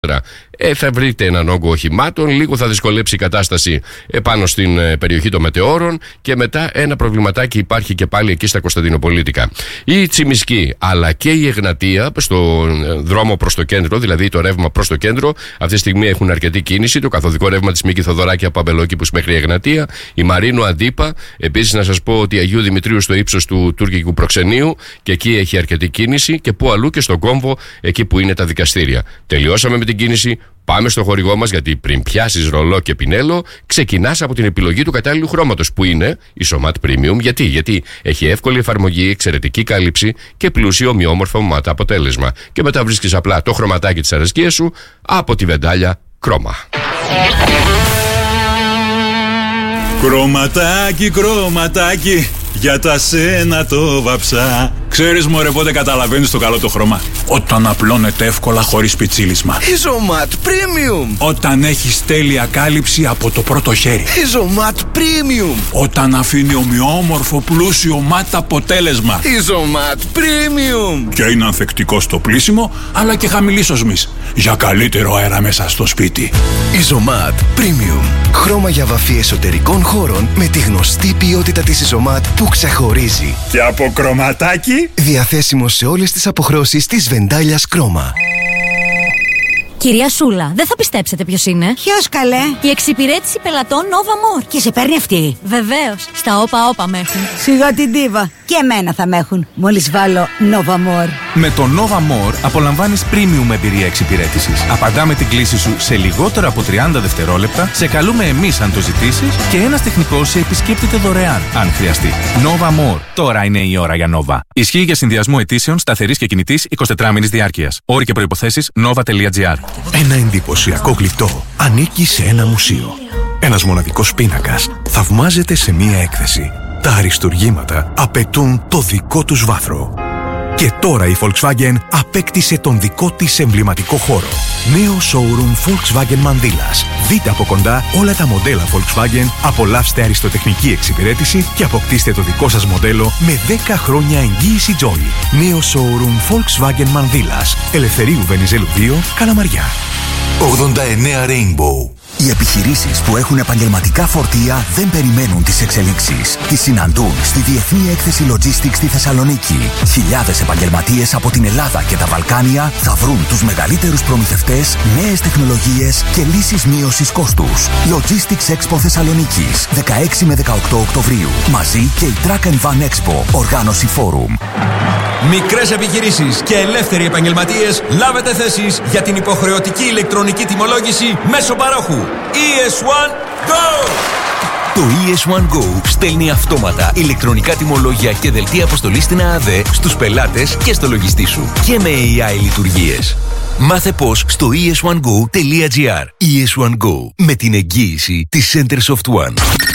θα βρείτε έναν όγκο οχημάτων, λίγο θα δυσκολέψει η κατάσταση πάνω στην περιοχή των μετεώρων και μετά ένα προβληματάκι υπάρχει και πάλι εκεί στα Κωνσταντινοπολίτικα. Η Τσιμισκή αλλά και η Εγνατία στο δρόμο προς το κέντρο, δηλαδή το ρεύμα προς το κέντρο, αυτή τη στιγμή έχουν αρκετή κίνηση. Το καθοδικό ρεύμα της Μίκη Θοδωράκη από Αμπελόκηπους μέχρι Εγνατία, η Μαρίνου Αντίπα. Επίσης να σας πω ότι Αγίου Δημητρίου στο ύψος του τουρκικού προξενείου και εκεί έχει αρκετή κίνηση και που αλλού και στον κόμβο εκεί που είναι τα δικαστήρια. Τελειώσαμε με την κίνηση. Πάμε στο χορηγό μας, γιατί πριν πιάσεις ρολό και πινέλο, ξεκινάς από την επιλογή του κατάλληλου χρώματος που είναι η Somat Premium. Γιατί έχει εύκολη εφαρμογή, εξαιρετική κάλυψη και πλούσιο ομοιόμορφο μάτα αποτέλεσμα. Και μετά βρίσκεις απλά το χρωματάκι της αρεσκίας σου από τη Βεντάλια Κρόμα. Κρωματάκι, κρωματάκι, για τα σένα το βαψά. Ξέρεις μωρέ πότε καταλαβαίνεις το καλό το χρώμα? Όταν απλώνεται εύκολα χωρίς πιτσίλισμα. Η Somat Premium. Όταν έχεις τέλεια κάλυψη από το πρώτο χέρι. Η Somat Premium. Όταν αφήνει ομοιόμορφο πλούσιο μάτ αποτέλεσμα. Η Somat Premium. Και είναι ανθεκτικό στο πλύσιμο αλλά και χαμηλής οσμής, για καλύτερο αέρα μέσα στο σπίτι. Η Somat Premium. Χρώμα για βαφή εσωτερικών χώρων με τη γνωστή ποιότητα της Somat που ξεχωρίζει. Και από κρωματάκι διαθέσιμο σε όλες τις αποχρώσεις της Βεντάλιας Κρόμα. Κυρία Σούλα, δεν θα πιστέψετε ποιος είναι. Ποιος καλέ? Η εξυπηρέτηση πελατών Nova More. Και σε παίρνει αυτή? Βεβαίως, στα όπα με έχουν. Σιγά την ντίβα. Και εμένα θα με έχουν, μόλις βάλω Nova More. Με το Nova More απολαμβάνεις premium εμπειρία εξυπηρέτησης. Απαντάμε την κλήση σου σε λιγότερο από 30 δευτερόλεπτα, σε καλούμε εμείς αν το ζητήσεις και ένας τεχνικός σε επισκέπτεται δωρεάν, αν χρειαστεί. Nova More. Τώρα είναι η ώρα για Nova. Ισχύει για συνδυασμό αιτήσεων σταθερής και κινητής 24μηνης διάρκειας. Όροι και προϋποθέσεις nova.gr. Ένα εντυπωσιακό γλυπτό ανήκει σε ένα μουσείο. Ένας μοναδικός πίνακας θαυμάζεται σε μία έκθεση. Τα αριστουργήματα απαιτούν το δικό τους βάθρο. Και τώρα η Volkswagen απέκτησε τον δικό της εμβληματικό χώρο. Νέο showroom Volkswagen Μανδύλας. Δείτε από κοντά όλα τα μοντέλα Volkswagen, απολαύστε αριστοτεχνική εξυπηρέτηση και αποκτήστε το δικό σας μοντέλο με 10 χρόνια εγγύηση Joy. Νέο showroom Volkswagen Μανδύλας. Ελευθερίου Βενιζέλου 2, Καλαμαριά. 89 Rainbow. Οι επιχειρήσεις που έχουν επαγγελματικά φορτία δεν περιμένουν τις εξελίξεις. Τις συναντούν στη Διεθνή Έκθεση Logistics στη Θεσσαλονίκη. Χιλιάδες επαγγελματίες από την Ελλάδα και τα Βαλκάνια θα βρουν τους μεγαλύτερους προμηθευτές, νέες τεχνολογίες και λύσεις μείωσης κόστους. Logistics Expo Θεσσαλονίκης, 16 με 18 Οκτωβρίου. Μαζί και η Truck and Van Expo, οργάνωση Forum. Μικρές επιχειρήσεις και ελεύθεροι επαγγελματίες, λάβετε θέσεις για την υποχρεωτική ηλεκτρονική τιμολόγηση μέσω παρόχου. ES1 Go! Το ES1 Go στέλνει αυτόματα ηλεκτρονικά τιμολόγια και δελτία αποστολής στην ΑΑΔ στους πελάτες και στο λογιστή σου. Και με AI λειτουργίες. Μάθε πώς στο es1go.gr. ES1 Go, με την εγγύηση της Center Soft One.